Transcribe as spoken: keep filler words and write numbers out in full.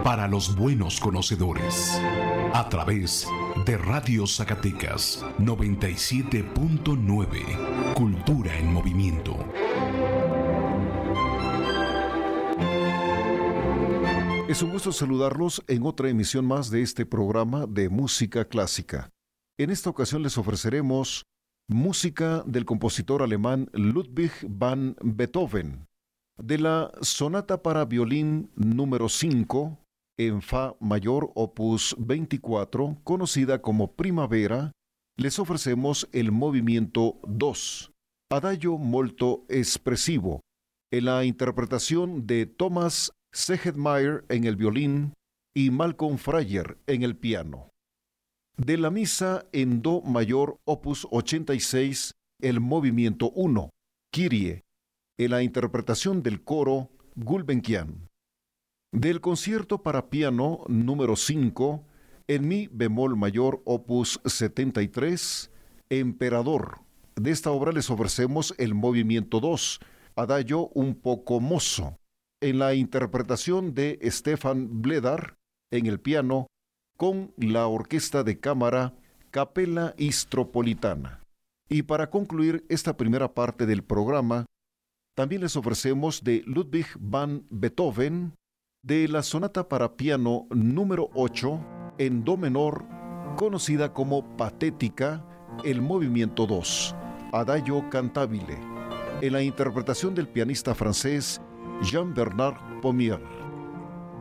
para los buenos conocedores. A través de Radio Zacatecas noventa y siete punto nueve. Cultura en movimiento. Es un gusto saludarlos en otra emisión más de este programa de música clásica. En esta ocasión les ofreceremos música del compositor alemán Ludwig van Beethoven, de la sonata para violín número cinco en Fa mayor opus veinticuatro, conocida como Primavera. Les ofrecemos el movimiento dos, Adagio molto espressivo, en la interpretación de Thomas Segetmeier en el violín y Malcolm Fryer en el piano. De la misa en Do mayor opus ochenta y seis, el movimiento uno, Kyrie, en la interpretación del coro Gulbenkian. Del concierto para piano número cinco, en Mi bemol mayor opus setenta y tres, Emperador. De esta obra les ofrecemos el movimiento dos, Adagio un poco mosso, en la interpretación de Stefan Bledar en el piano con la orquesta de cámara Capella Istropolitana. Y para concluir esta primera parte del programa, también les ofrecemos de Ludwig van Beethoven, de la sonata para piano número ocho en Do menor, conocida como Patética, el movimiento dos, Adagio cantabile, en la interpretación del pianista francés Jean-Bernard Pommier.